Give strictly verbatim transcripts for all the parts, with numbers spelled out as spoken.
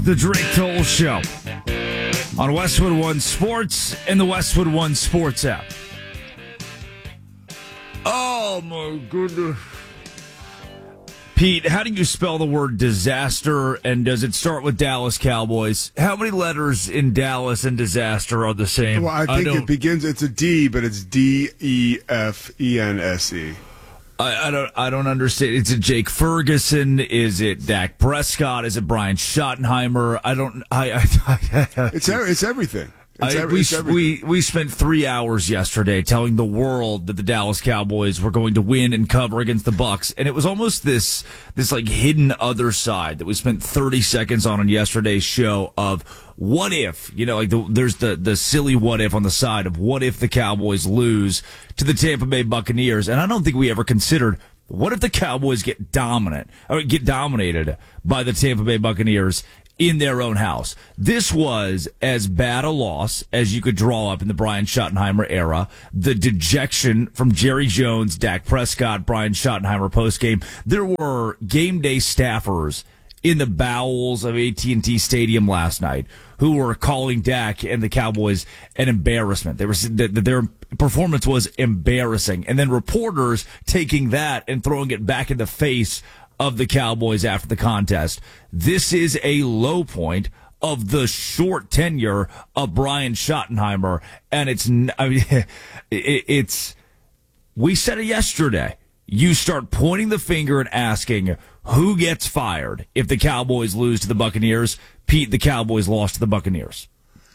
The Drake Toll Show on Westwood One Sports and the Westwood One Sports app. Oh, my goodness. Pete, how do you spell the word disaster, and does it start with Dallas Cowboys? How many letters in Dallas and disaster are the same? Well, I think I it begins, it's a D, but it's D E F E N S E. I, I don't I don't understand. Is it Jake Ferguson? Is it Dak Prescott? Is it Brian Schottenheimer? I don't. I. I, I, I it's it's everything. It's I, every, we it's everything. we we spent three hours yesterday telling the world that the Dallas Cowboys were going to win and cover against the Bucs, and it was almost this this like hidden other side that we spent thirty seconds on on yesterday's show of what if, you know, like the, there's the the silly what if on the side of what if the Cowboys lose to the Tampa Bay Buccaneers, and I don't think we ever considered what if the Cowboys get dominant or get dominated by the Tampa Bay Buccaneers in their own house. This was as bad a loss as you could draw up in the Brian Schottenheimer era. The dejection from Jerry Jones, Dak Prescott, Brian Schottenheimer postgame. There were game day staffers in the bowels of A T and T Stadium last night who were calling Dak and the Cowboys an embarrassment. They were, their performance was embarrassing. And then reporters taking that and throwing it back in the face of the Cowboys after the contest. This is a low point of the short tenure of Brian Schottenheimer, and it's I mean, it's we said it yesterday. You start pointing the finger and asking who gets fired if the Cowboys lose to the Buccaneers. Pete, the Cowboys lost to the Buccaneers.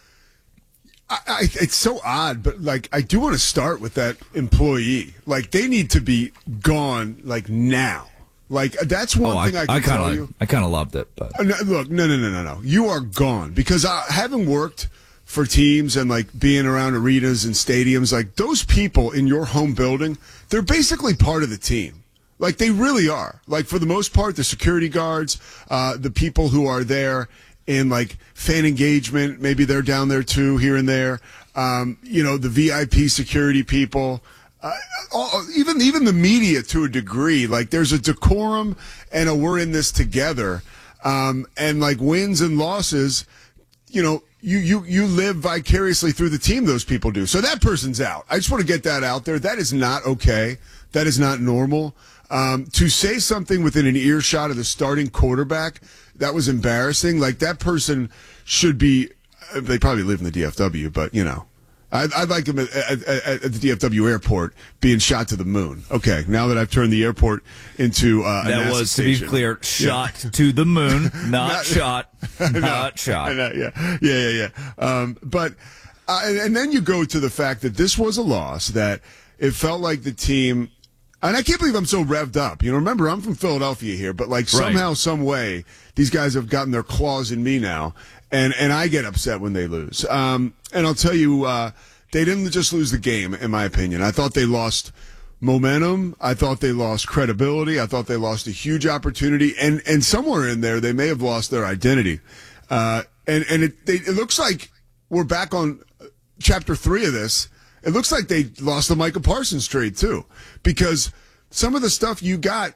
I, I, it's so odd, but like I do want to start with that employee. Like they need to be gone like now. Like, that's one oh, thing I, I can I kinda, tell you. I kind of loved it. But uh, no, look, no, no, no, no, no. You are gone. Because I, having worked for teams and, like, being around arenas and stadiums, like, those people in your home building, they're basically part of the team. Like, they really are. Like, for the most part, the security guards, uh, the people who are there in, like, fan engagement, maybe they're down there, too, here and there. Um, you know, the V I P security people. Uh, all, even even the media to a degree, like there's a decorum and a we're in this together, um, and like wins and losses, you know, you, you, you live vicariously through the team those people do. So that person's out. I just want to get that out there. That is not okay. That is not normal. Um, to say something within an earshot of the starting quarterback, that was embarrassing. Like that person should be, they probably live in the D F W, but you know. I'd, I'd like him at, at, at, at the D F W airport being shot to the moon. Okay, now that I've turned the airport into uh, a that NASA was station. To be clear, shot yeah. to the moon, not, not shot, not shot. Know, yeah, yeah, yeah, yeah. Um, but uh, and, and then you go to the fact that this was a loss. That it felt like the team. And I can't believe I'm so revved up. You know, remember, I'm from Philadelphia here, but like somehow, right. some way, these guys have gotten their claws in me now, and, and I get upset when they lose. Um, and I'll tell you, uh, they didn't just lose the game, in my opinion. I thought they lost momentum. I thought they lost credibility. I thought they lost a huge opportunity. And, and somewhere in there, they may have lost their identity. Uh, and, and it, they, it looks like we're back on chapter three of this. It looks like they lost the Micah Parsons trade, too, because some of the stuff you got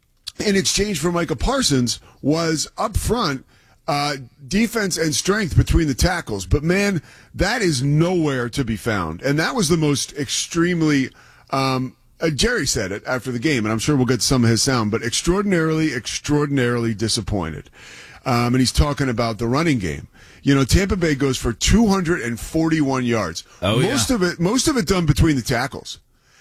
in exchange for Micah Parsons was up front, uh, defense and strength between the tackles. But, man, that is nowhere to be found. And that was the most extremely um, uh, Jerry said it after the game, and I'm sure we'll get some of his sound, but extraordinarily, extraordinarily disappointed. Um, and he's talking about the running game. You know, Tampa Bay goes for two hundred forty-one yards. Oh, most yeah. of it, most of it done between the tackles.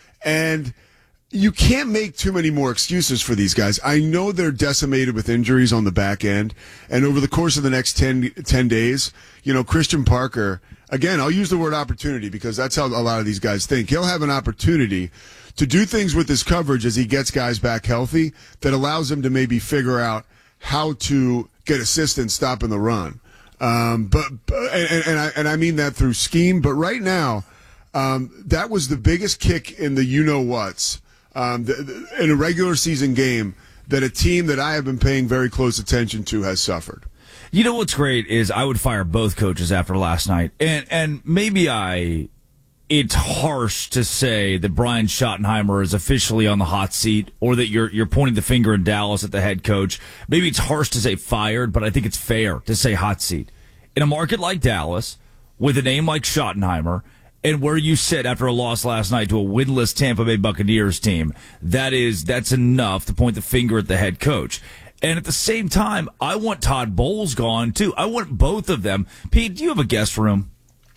And you can't make too many more excuses for these guys. I know they're decimated with injuries on the back end. And over the course of the next ten, ten days, you know, Christian Parker, again, I'll use the word opportunity because that's how a lot of these guys think. He'll have an opportunity to do things with his coverage as he gets guys back healthy that allows him to maybe figure out how to get assistance stopping the run. Um, but, but and, and I and I mean that through scheme. But right now, um, that was the biggest kick in the you know what's um, the, the, in a regular season game that a team that I have been paying very close attention to has suffered. You know what's great is I would fire both coaches after last night, and and maybe I it's harsh to say that Brian Schottenheimer is officially on the hot seat, or that you're you're pointing the finger in Dallas at the head coach. Maybe it's harsh to say fired, but I think it's fair to say hot seat. In a market like Dallas, with a name like Schottenheimer, and where you sit after a loss last night to a winless Tampa Bay Buccaneers team, that is that's enough to point the finger at the head coach. And at the same time, I want Todd Bowles gone too. I want both of them. Pete, do you have a guess for him?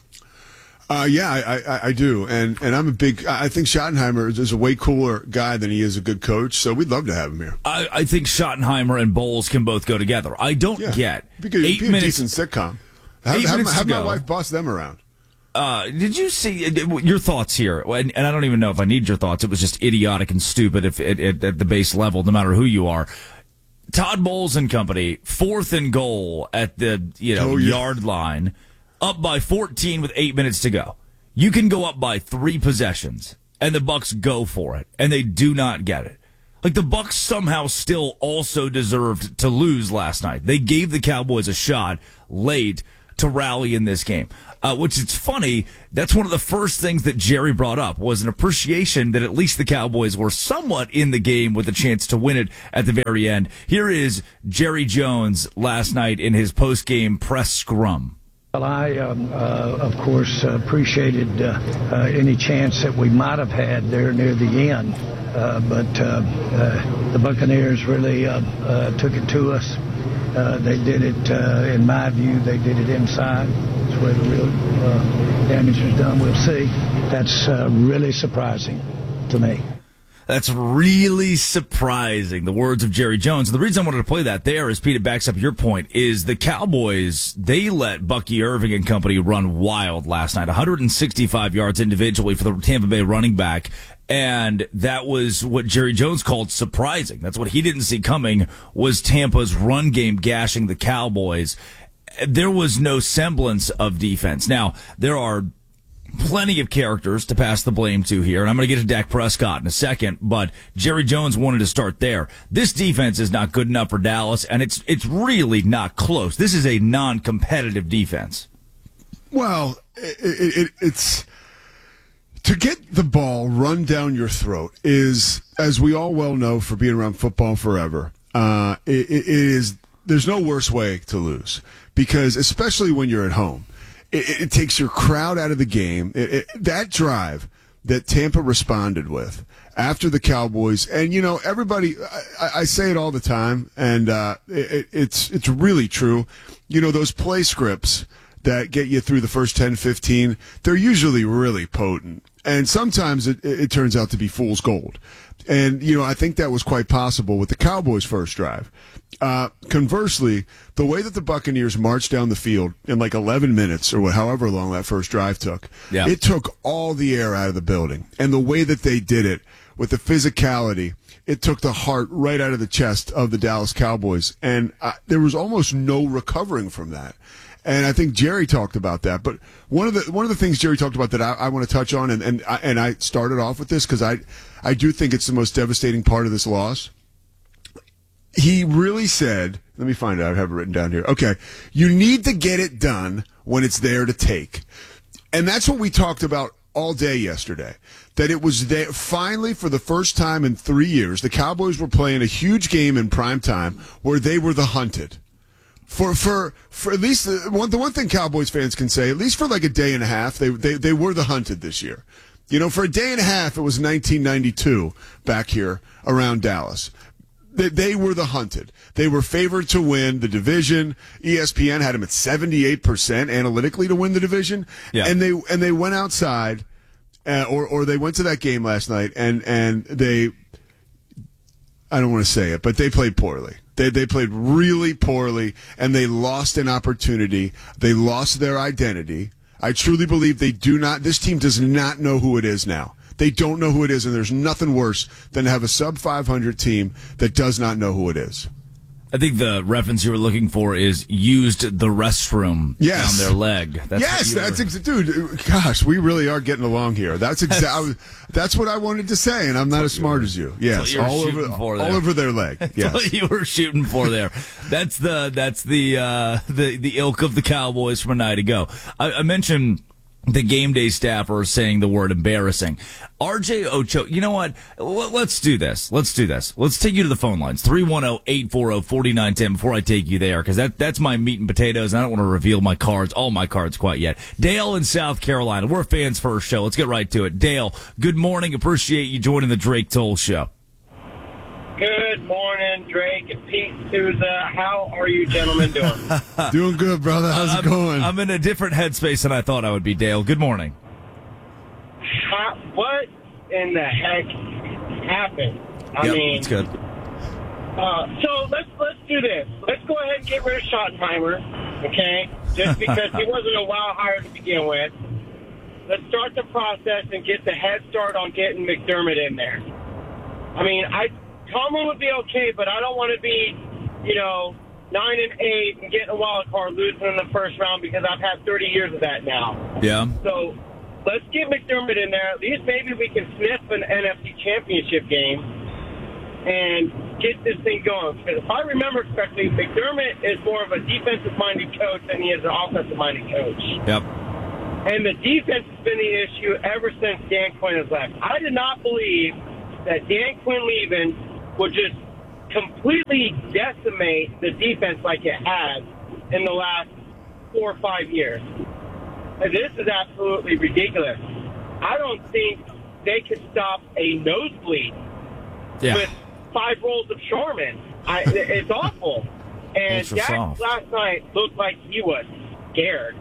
Uh, yeah, I, I, I do, and and I'm a big. I think Schottenheimer is a way cooler guy than he is a good coach. So we'd love to have him here. I, I think Schottenheimer and Bowles can both go together. I don't yeah. get because eight be a minutes. Decent sitcom. Have, eight have, minutes have to my go. wife boss them around. Uh, did you see your thoughts here? And, and I don't even know if I need your thoughts. It was just idiotic and stupid if, at, at, at the base level, no matter who you are. Todd Bowles and company, fourth and goal at the you know oh, yeah. yard line, up by fourteen with eight minutes to go. You can go up by three possessions, and the Bucs go for it, and they do not get it. Like, the Bucs somehow still also deserved to lose last night. They gave the Cowboys a shot late to rally in this game, uh, which is funny. That's one of the first things that Jerry brought up, was an appreciation that at least the Cowboys were somewhat in the game with a chance to win it at the very end. Here is Jerry Jones last night in his post-game press scrum. Well, I, um, uh, of course, uh, appreciated uh, uh, any chance that we might have had there near the end. Uh, but uh, uh, the Buccaneers really uh, uh, took it to us. Uh, they did it, uh, in my view, they did it inside. That's where the real uh, damage was done. We'll see. That's uh, really surprising to me. That's really surprising, the words of Jerry Jones. And the reason I wanted to play that there is, Pete, it backs up your point, is the Cowboys, they let Bucky Irving and company run wild last night. one hundred sixty-five yards individually for the Tampa Bay running back. And that was what Jerry Jones called surprising. That's what he didn't see coming, was Tampa's run game gashing the Cowboys. There was no semblance of defense. Now, there are plenty of characters to pass the blame to here, and I'm going to get to Dak Prescott in a second, but Jerry Jones wanted to start there. This defense is not good enough for Dallas, and it's it's really not close. This is a non-competitive defense. Well, it, it, it, it's to get the ball run down your throat is, as we all well know, for being around football forever, uh, it, it is there's no worse way to lose, because especially when you're at home. It, it takes your crowd out of the game. It, it, that drive that Tampa responded with after the Cowboys, and you know everybody, I, I say it all the time, and uh, it, it's it's really true. You know, those play scripts that get you through the first ten, fifteen, they're usually really potent, and sometimes it, it turns out to be fool's gold. And you know, I think that was quite possible with the Cowboys' first drive. Uh, conversely, the way that the Buccaneers marched down the field in like eleven minutes, or however long that first drive took, yeah. it took all the air out of the building. And the way that they did it, with the physicality, it took the heart right out of the chest of the Dallas Cowboys. And uh, there was almost no recovering from that. And I think Jerry talked about that. But one of the one of the things Jerry talked about that I, I want to touch on, and and I, and I started off with this because I I do think it's the most devastating part of this loss. He really said, let me find out, I have it written down here. Okay, you need to get it done when it's there to take. And that's what we talked about all day yesterday, that it was there finally for the first time in three years. The Cowboys were playing a huge game in prime time where they were the hunted. For for for at least the one the one thing Cowboys fans can say, at least for like a day and a half, they they they were the hunted this year. You know, for a day and a half, it was nineteen ninety-two back here around Dallas. They, they were the hunted. They were favored to win the division. E S P N had them at seventy-eight percent analytically to win the division. Yeah. And they and they went outside, uh, or or they went to that game last night, and and they, I don't want to say it, but they played poorly. They they played really poorly, and they lost an opportunity. They lost their identity. I truly believe they do not. This team does not know who it is now. They don't know who it is, and there's nothing worse than to have a sub five hundred team that does not know who it is. I think the reference you were looking for is used the restroom yes. down their leg. That's yes, that's ex- dude. Gosh, we really are getting along here. That's exactly that's what I wanted to say, and I'm not as smart as you. Yes, all over all over their leg. Yes, that's what you were shooting for there. That's the that's the uh, the the ilk of the Cowboys from a night ago. I, I mentioned the game day staffer is saying the word embarrassing. R J Ocho, you know what? Let's do this. Let's do this. Let's take you to the phone lines. three one zero, eight four zero, four nine one zero before I take you there, because that, that's my meat and potatoes, and I don't want to reveal my cards, all my cards quite yet. Dale in South Carolina. We're fans first show. Let's get right to it. Dale, good morning. Appreciate you joining the Drake Toll Show. Good morning, Drake and Pete Souza. How are you gentlemen doing? Doing good, brother. How's I'm, it going? I'm in a different headspace than I thought I would be, Dale. Good morning. How, what in the heck happened? I yep, mean, it's good. Uh, so let's let's do this. Let's go ahead and get rid of Schottenheimer, okay? Just because he wasn't a wild hire to begin with. Let's start the process and get the head start on getting McDermott in there. I mean, I. Tomlin would be okay, but I don't want to be, you know, nine and eight and getting a wild card, losing in the first round, because I've had thirty years of that now. Yeah. So let's get McDermott in there. At least maybe we can sniff an N F C Championship game and get this thing going. Because if I remember correctly, McDermott is more of a defensive-minded coach than he is an offensive-minded coach. Yep. And the defense has been the issue ever since Dan Quinn has left. I did not believe that Dan Quinn leaving would just completely decimate the defense like it has in the last four or five years. And this is absolutely ridiculous. I don't think they could stop a nosebleed yeah. with five rolls of Charmin. I, it's awful. And Ultra Dak soft. last night looked like he was scared.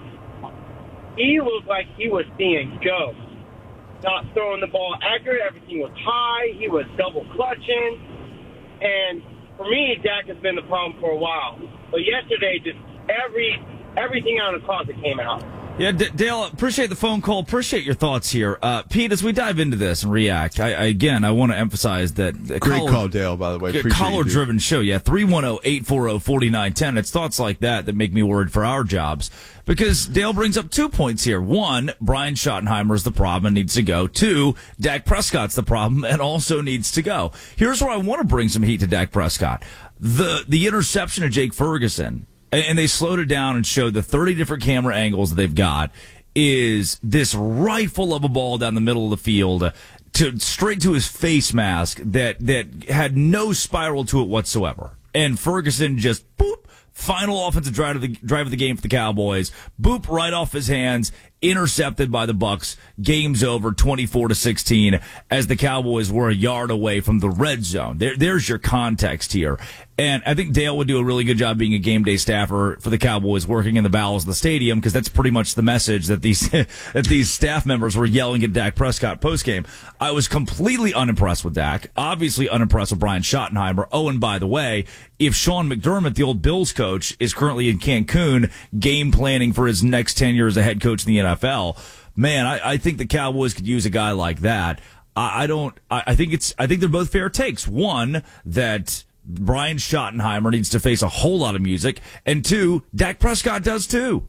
He looked like he was seeing ghosts. Not throwing the ball accurate. Everything was high. He was double clutching. And for me, Dak has been the problem for a while. But yesterday, just every everything out of the closet came out. Yeah, D- Dale, appreciate the phone call. Appreciate your thoughts here. Uh, Pete, as we dive into this and react, I, I again, I want to emphasize that... Great caller, call, Dale, by the way. A caller-driven show, yeah. three one zero, eight four zero, four nine one zero. It's thoughts like that that make me worried for our jobs. Because Dale brings up two points here. One, Brian Schottenheimer is the problem and needs to go. Two, Dak Prescott's the problem and also needs to go. Here's where I want to bring some heat to Dak Prescott. The the interception of Jake Ferguson, and they slowed it down and showed the thirty different camera angles that they've got, is this rifle of a ball down the middle of the field to straight to his face mask that, that had no spiral to it whatsoever. And Ferguson just, boop, final offensive drive of the drive of the game for the Cowboys. Boop, right off his hands, intercepted by the Bucks. Game's over, twenty-four to sixteen, as the Cowboys were a yard away from the red zone. There, there's your context here. And I think Dale would do a really good job being a game day staffer for the Cowboys, working in the bowels of the stadium, because that's pretty much the message that these that these staff members were yelling at Dak Prescott postgame. I was completely unimpressed with Dak, obviously unimpressed with Brian Schottenheimer. Oh, and by the way, if Sean McDermott, the old Bills coach, is currently in Cancun game planning for his next tenure as a head coach in the N F L, man, I, I think the Cowboys could use a guy like that. I, I don't. I, I think it's. I think they're both fair takes. One, that Brian Schottenheimer needs to face a whole lot of music, and two, Dak Prescott does too.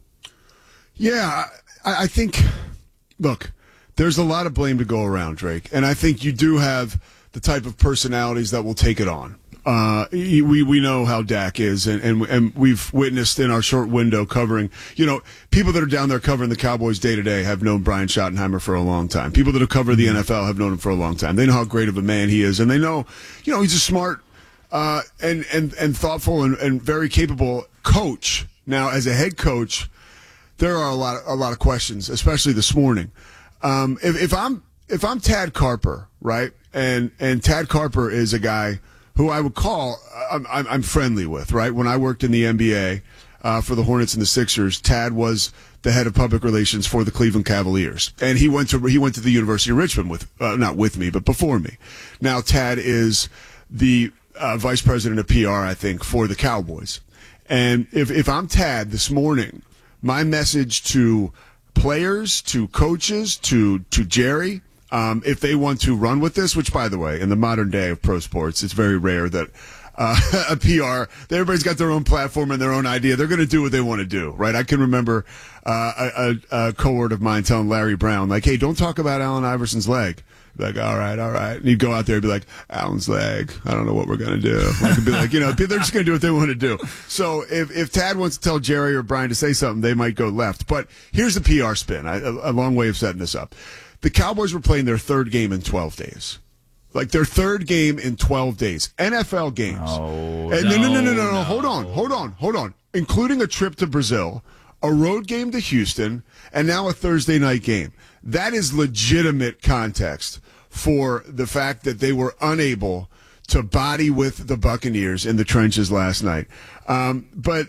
Yeah, I, I think. Look, there's a lot of blame to go around, Drake, and I think you do have the type of personalities that will take it on. Uh, we, we know how Dak is, and, and, and we've witnessed in our short window covering, you know, people that are down there covering the Cowboys day to day have known Brian Schottenheimer for a long time. People that have covered the N F L have known him for a long time. They know how great of a man he is, and they know, you know, he's a smart, uh, and, and, and thoughtful and, and very capable coach. Now, as a head coach, there are a lot, a lot of questions, especially this morning. Um, if, if I'm, if I'm Tad Carper, right? And, and Tad Carper is a guy who I would call, I'm, I'm friendly with, right? When I worked in the N B A uh, for the Hornets and the Sixers, Tad was the head of public relations for the Cleveland Cavaliers, and he went to he went to the University of Richmond with uh, not with me, but before me. Now Tad is the uh, vice president of P R, I think, for the Cowboys. And if if I'm Tad this morning, my message to players, to coaches, to to Jerry. Um, if they want to run with this, which, by the way, in the modern day of pro sports, it's very rare that uh, a P R, everybody's got their own platform and their own idea. They're going to do what they want to do, right? I can remember uh, a, a, a cohort of mine telling Larry Brown, like, hey, don't talk about Allen Iverson's leg. Like, all right, all right. And he'd go out there and be like, Allen's leg. I don't know what we're going to do. Like, it'd be like, you know, they're just going to do what they want to do. So if, if Tad wants to tell Jerry or Brian to say something, they might go left. But here's the P R spin. I, a, a long way of setting this up. The Cowboys were playing their third game in twelve days. Like their third game in twelve days. N F L games. Oh, and no, no, no, no, no, no, no. no. Hold on, hold on, hold on. Including a trip to Brazil, a road game to Houston, and now a Thursday night game. That is legitimate context for the fact that they were unable to body with the Buccaneers in the trenches last night. Um, but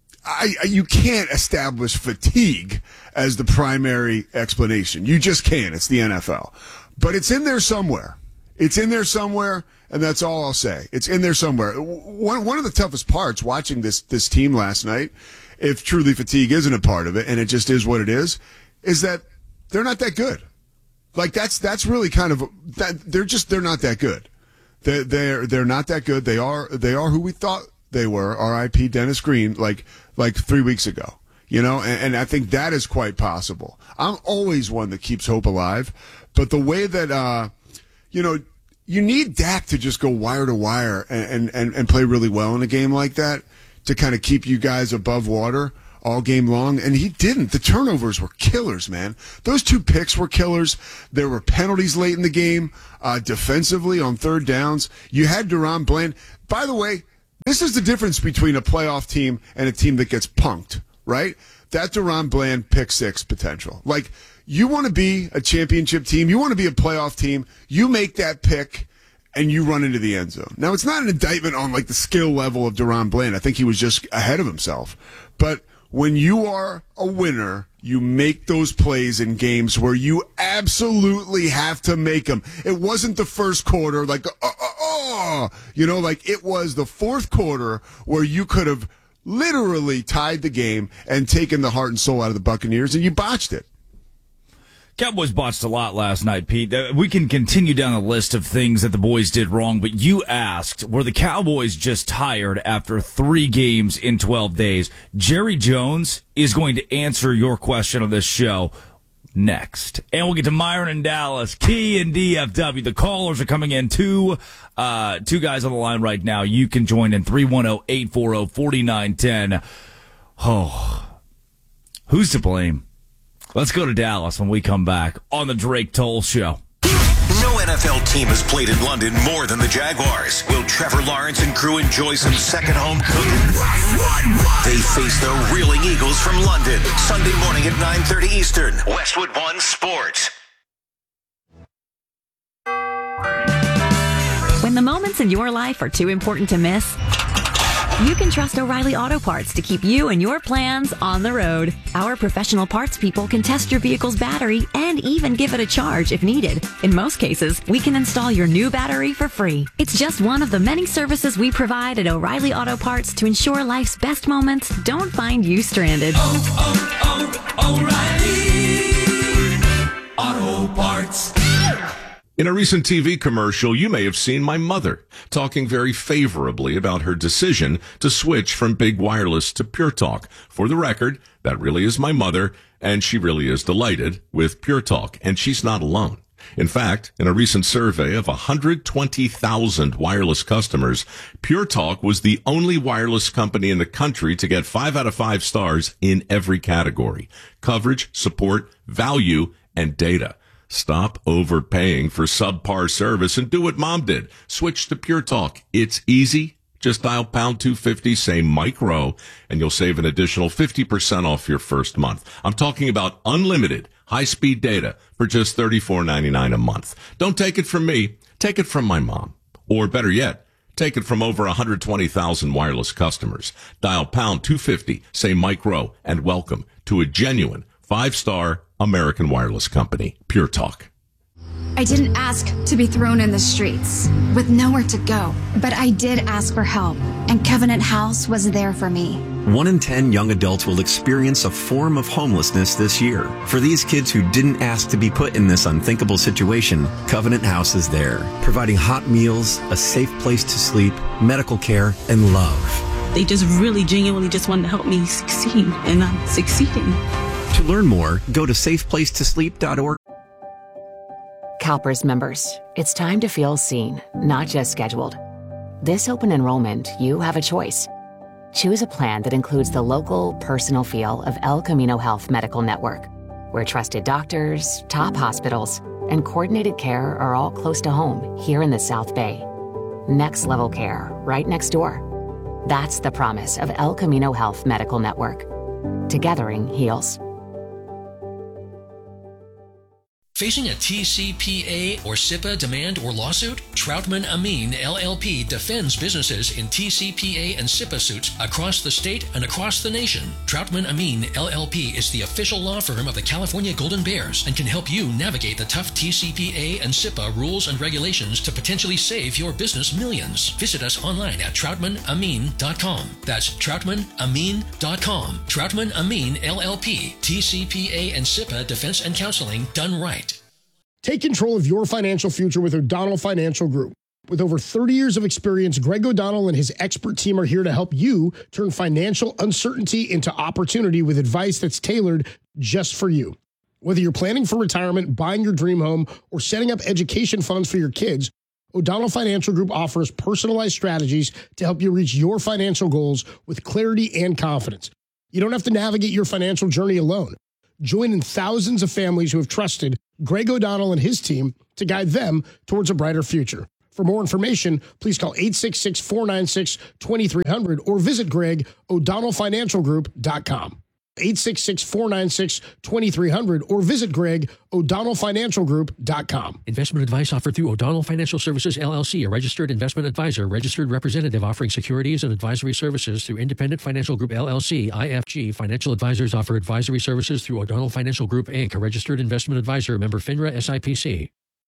I, I, you can't establish fatigue as the primary explanation. You just can't. It's the N F L. But it's in there somewhere. It's in there somewhere, and that's all I'll say. It's in there somewhere. One, one of the toughest parts watching this, this team last night, if truly fatigue isn't a part of it, and it just is what it is, is that they're not that good. Like that's that's really kind of that they're just they're not that good. They're they're they're not that good. They are they are who we thought they were. R I P Dennis Green, like like three weeks ago. You know, and, and I think that is quite possible. I'm always one that keeps hope alive, but the way that uh, you know, you need Dak to just go wire to wire and and and play really well in a game like that to kind of keep you guys above water all game long, and he didn't. The turnovers were killers, man. Those two picks were killers. There were penalties late in the game, uh, defensively on third downs. You had Deron Bland. By the way, this is the difference between a playoff team and a team that gets punked, right? That Deron Bland pick six potential. Like, you want to be a championship team, you want to be a playoff team, you make that pick, and you run into the end zone. Now, it's not an indictment on, like, the skill level of Deron Bland. I think he was just ahead of himself. But when you are a winner, you make those plays in games where you absolutely have to make them. It wasn't the first quarter, like, oh, oh, oh, you know, like it was the fourth quarter where you could have literally tied the game and taken the heart and soul out of the Buccaneers, and you botched it. Cowboys botched a lot last night, Pete. Uh, we can continue down the list of things that the boys did wrong, but you asked, were the Cowboys just tired after three games in twelve days? Jerry Jones is going to answer your question on this show next. And we'll get to Myron in Dallas, Key in D F W. The callers are coming in. Two, uh, two guys on the line right now. You can join in three one zero, eight four zero, four nine one zero. Oh, who's to blame? Let's go to Dallas when we come back on the Drake Toll Show. No N F L team has played in London more than the Jaguars. Will Trevor Lawrence and crew enjoy some second home cooking? They face the Reeling Eagles from London, Sunday morning at nine thirty Eastern. Westwood One Sports. When the moments in your life are too important to miss, you can trust O'Reilly Auto Parts to keep you and your plans on the road. Our professional parts people can test your vehicle's battery and even give it a charge if needed. In most cases, we can install your new battery for free. It's just one of the many services we provide at O'Reilly Auto Parts to ensure life's best moments don't find you stranded. Oh, oh, oh, O'Reilly Auto Parts. In a recent T V commercial, you may have seen my mother talking very favorably about her decision to switch from big wireless to Pure Talk. For the record, that really is my mother, and she really is delighted with Pure Talk, and she's not alone. In fact, in a recent survey of one hundred twenty thousand wireless customers, Pure Talk was the only wireless company in the country to get five out of five stars in every category: coverage, support, value, and data. Stop overpaying for subpar service and do what Mom did. Switch to Pure Talk. It's easy. Just dial pound two fifty, say Mike Rowe, and you'll save an additional fifty percent off your first month. I'm talking about unlimited high-speed data for just thirty-four ninety-nine a month. Don't take it from me. Take it from my mom. Or better yet, take it from over one hundred twenty thousand wireless customers. Dial pound two fifty, say Mike Rowe, and welcome to a genuine five-star American wireless company, Pure Talk. I didn't ask to be thrown in the streets with nowhere to go, but I did ask for help, and Covenant House was there for me. One in ten young adults will experience a form of homelessness this year. For these kids who didn't ask to be put in this unthinkable situation, Covenant House is there, providing hot meals, a safe place to sleep, medical care, and love. They just really genuinely just wanted to help me succeed, and I'm succeeding. To learn more, go to safe place to sleep dot org. CalPERS members, it's time to feel seen, not just scheduled. This open enrollment, you have a choice. Choose a plan that includes the local, personal feel of El Camino Health Medical Network, where trusted doctors, top hospitals, and coordinated care are all close to home here in the South Bay. Next level care, right next door. That's the promise of El Camino Health Medical Network. Togethering heals. Facing a T C P A or SIPA demand or lawsuit? Troutman Amin L L P defends businesses in T C P A and SIPA suits across the state and across the nation. Troutman Amin L L P is the official law firm of the California Golden Bears and can help you navigate the tough T C P A and SIPA rules and regulations to potentially save your business millions. Visit us online at troutman amin dot com. That's troutman amin dot com. Troutman Amin L L P, T C P A and SIPA defense and counseling done right. Take control of your financial future with O'Donnell Financial Group. With over thirty years of experience, Greg O'Donnell and his expert team are here to help you turn financial uncertainty into opportunity with advice that's tailored just for you. Whether you're planning for retirement, buying your dream home, or setting up education funds for your kids, O'Donnell Financial Group offers personalized strategies to help you reach your financial goals with clarity and confidence. You don't have to navigate your financial journey alone. Join in thousands of families who have trusted Greg O'Donnell and his team to guide them towards a brighter future. For more information, please call eight six six, four nine six, two three zero zero or visit greg o'donnell financial group dot com. eight six six, four nine six, two three zero zero or visit greg o'donnell financial group dot com. Investment advice offered through O'Donnell Financial Services, L L C, a registered investment advisor, registered representative offering securities and advisory services through Independent Financial Group, L L C, I F G. Financial advisors offer advisory services through O'Donnell Financial Group, Incorporated, a registered investment advisor, member FINRA S I P C.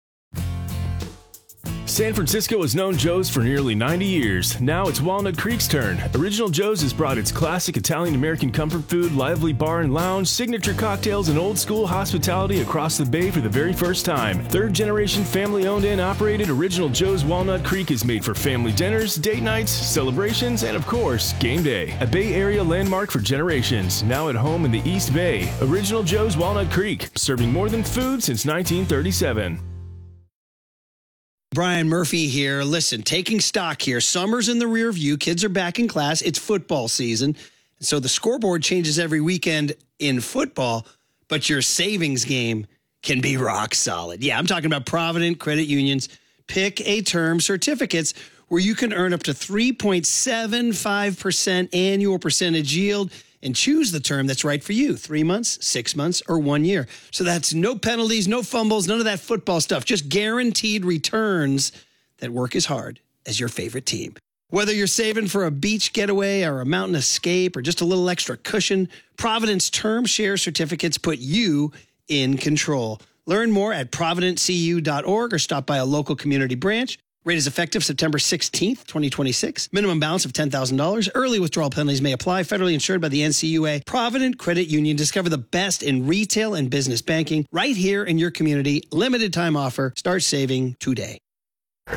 San Francisco has known Joe's for nearly ninety years. Now it's Walnut Creek's turn. Original Joe's has brought its classic Italian-American comfort food, lively bar and lounge, signature cocktails, and old-school hospitality across the bay for the very first time. Third-generation family-owned and operated, Original Joe's Walnut Creek is made for family dinners, date nights, celebrations, and of course, game day. A Bay Area landmark for generations, now at home in the East Bay. Original Joe's Walnut Creek, serving more than food since nineteen thirty-seven. Brian Murphy here. Listen, taking stock here. Summer's in the rear view. Kids are back in class. It's football season. So the scoreboard changes every weekend in football, but your savings game can be rock solid. Yeah, I'm talking about Provident Credit Union's Pick a Term certificates where you can earn up to three point seven five percent annual percentage yield and choose the term that's right for you. Three months, six months, or one year. So that's no penalties, no fumbles, none of that football stuff. Just guaranteed returns that work as hard as your favorite team. Whether you're saving for a beach getaway or a mountain escape or just a little extra cushion, Providence Term Share Certificates put you in control. Learn more at provident c u dot org or stop by a local community branch. Rate is effective September sixteenth, twenty twenty-six. Minimum balance of ten thousand dollars. Early withdrawal penalties may apply. Federally insured by the N C U A. Provident Credit Union. Discover the best in retail and business banking right here in your community. Limited time offer. Start saving today.